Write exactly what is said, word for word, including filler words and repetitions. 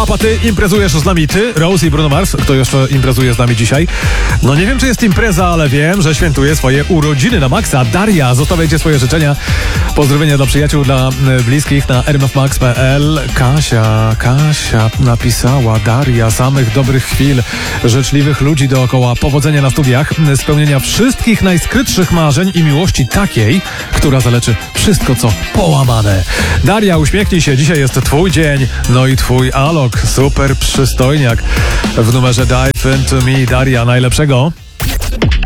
A ty imprezujesz z nami ty, Rose i Bruno Mars. Kto jeszcze imprezuje z nami dzisiaj? No nie wiem, czy jest impreza, ale wiem, że świętuje swoje urodziny na maksa. Daria, zostawiajcie swoje życzenia. Pozdrowienia dla przyjaciół, dla bliskich na r m f max kropka p l. Kasia, Kasia napisała: Daria, samych dobrych chwil, życzliwych ludzi dookoła, powodzenia na studiach, spełnienia wszystkich najskrytszych marzeń i miłości takiej, która zaleczy wszystko, co połamane. Daria, uśmiechnij się, dzisiaj jest twój dzień, no i twój Alok, super przystojniak w numerze Dive Into Me. Daria, najlepszego.